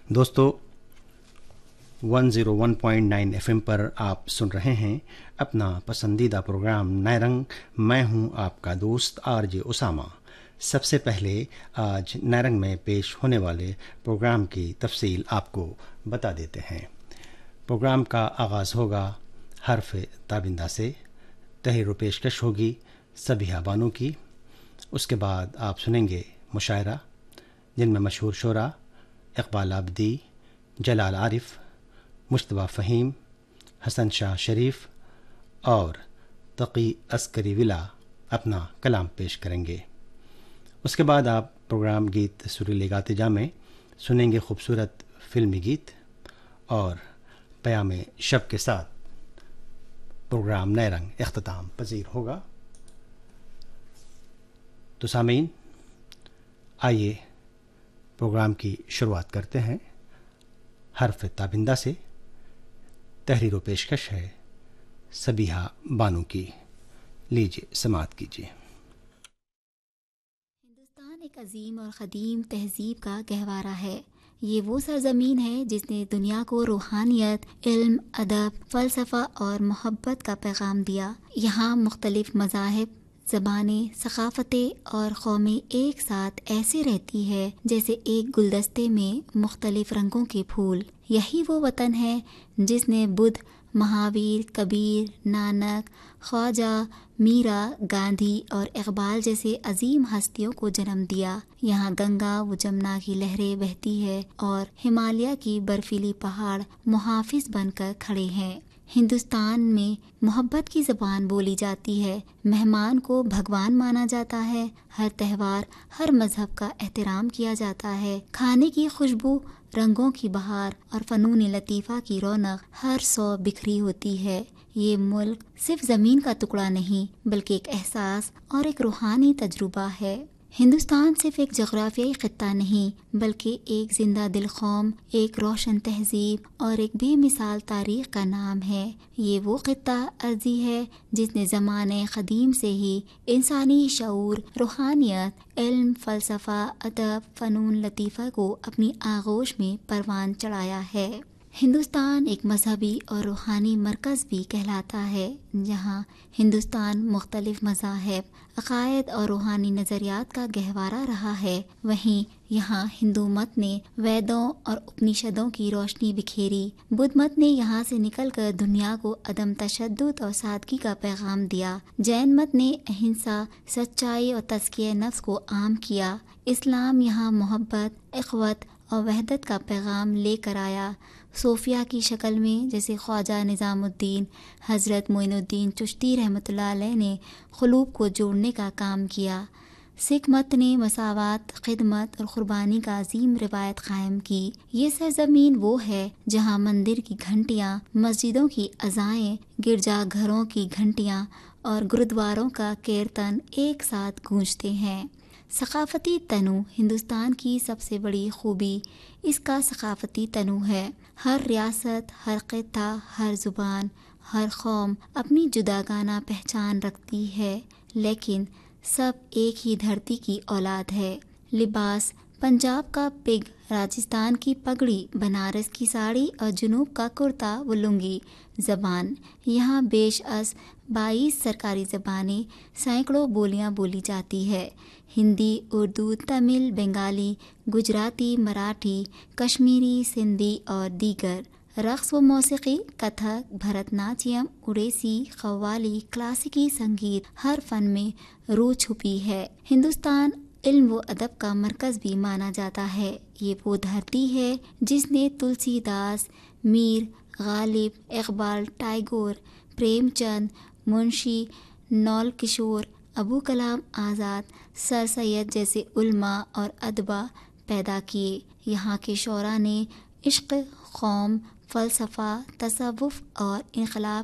دوستو 101.9 FM پر آپ سن رہے ہیں اپنا پسندیدہ پروگرام نئے رنگ. میں ہوں آپ کا دوست آر جے اسامہ. سب سے پہلے آج نئے رنگ میں پیش ہونے والے پروگرام کی تفصیل آپ کو بتا دیتے ہیں. پروگرام کا آغاز ہوگا حرف تابندہ سے. تحریر و پیشکش ہوگی سبیحہ بانو کی. اس کے بعد آپ سنیں گے مشاعرہ، جن میں مشہور شعراء اقبال عابدی، جلال عارف، مجتبیٰ فہیم، حسن شاہ شریف اور تقی عسکری ولا اپنا کلام پیش کریں گے. اس کے بعد آپ پروگرام گیت سریلے گاتے جا میں سنیں گے خوبصورت فلمی گیت، اور پیام شب کے ساتھ پروگرام نئے رنگ اختتام پذیر ہوگا. تو سامعین، آئیے پروگرام کی شروعات کرتے ہیں. حرف تابندہ سے. تحریر و پیشکش ہے سبیحہ بانو کی. لیجیے سماعت کیجیے. ہندوستان ایک عظیم اور قدیم تہذیب کا گہوارہ ہے. یہ وہ سرزمین ہے جس نے دنیا کو روحانیت، علم، ادب، فلسفہ اور محبت کا پیغام دیا. یہاں مختلف مذاہب، زبانیں، ثقافتیں اور قومیں ایک ساتھ ایسے رہتی ہے جیسے ایک گلدستے میں مختلف رنگوں کے پھول. یہی وہ وطن ہے جس نے بدھ، مہاویر، کبیر، نانک، خواجہ، میرا، گاندھی اور اقبال جیسے عظیم ہستیوں کو جنم دیا. یہاں گنگا و جمنا کی لہریں بہتی ہے اور ہمالیہ کی برفیلی پہاڑ محافظ بن کر کھڑے ہیں. ہندوستان میں محبت کی زبان بولی جاتی ہے. مہمان کو بھگوان مانا جاتا ہے. ہر تہوار، ہر مذہب کا احترام کیا جاتا ہے. کھانے کی خوشبو، رنگوں کی بہار اور فنون لطیفہ کی رونق ہر سو بکھری ہوتی ہے. یہ ملک صرف زمین کا ٹکڑا نہیں بلکہ ایک احساس اور ایک روحانی تجربہ ہے. ہندوستان صرف ایک جغرافیائی خطہ نہیں بلکہ ایک زندہ دل قوم، ایک روشن تہذیب اور ایک بے مثال تاریخ کا نام ہے. یہ وہ خطہ ارضی ہے جس نے زمانے قدیم سے ہی انسانی شعور، روحانیت، علم، فلسفہ، ادب، فنون لطیفہ کو اپنی آغوش میں پروان چڑھایا ہے. ہندوستان ایک مذہبی اور روحانی مرکز بھی کہلاتا ہے. جہاں ہندوستان مختلف مذاہب، عقائد اور روحانی نظریات کا گہوارہ رہا ہے، وہیں یہاں ہندو مت نے ویدوں اور اپنشدوں کی روشنی بکھیری. بدھ مت نے یہاں سے نکل کر دنیا کو عدم تشدد اور سادگی کا پیغام دیا. جین مت نے اہنسا، سچائی اور تزکیہ نفس کو عام کیا. اسلام یہاں محبت، اخوت اور وحدت کا پیغام لے کر آیا، صوفیہ کی شکل میں، جیسے خواجہ نظام الدین، حضرت معین الدین چشتی رحمۃ اللہ علیہ نے قلوب کو جوڑنے کا کام کیا. سکھ مت نے مساوات، خدمت اور قربانی کا عظیم روایت قائم کی. یہ سرزمین وہ ہے جہاں مندر کی گھنٹیاں، مسجدوں کی اذانیں، گرجا گھروں کی گھنٹیاں اور گرودواروں کا کیرتن ایک ساتھ گونجتے ہیں. ثقافتی تنوع ہندوستان کی سب سے بڑی خوبی اس کا ثقافتی تنوع ہے. ہر ریاست، ہر خطہ، ہر زبان، ہر قوم اپنی جداگانہ پہچان رکھتی ہے، لیکن سب ایک ہی دھرتی کی اولاد ہے. لباس، پنجاب کا پگ، راجستھان کی پگڑی، بنارس کی ساڑی اور جنوب کا کرتا و لنگی. زبان، یہاں بیش از 22 سرکاری زبانیں، سینکڑوں بولیاں بولی جاتی ہے. ہندی، اردو، تمل، بنگالی، گجراتی، مراٹھی، کشمیری، سندھی اور دیگر. رقص و موسیقی، کتھک، بھرت ناٹیم، اڑیسی، قوالی، کلاسیکی سنگیت، ہر فن میں روح چھپی ہے. ہندوستان علم و ادب کا مرکز بھی مانا جاتا ہے. یہ وہ دھرتی ہے جس نے تلسی داس، میر، غالب، اقبال، ٹیگور، پریم چند، منشی، نول کشور، ابو کلام آزاد، سر سید جیسے علماء اور ادبا پیدا کیے. یہاں کے شعراء نے عشق، قوم، فلسفہ، تصوف اور انقلاب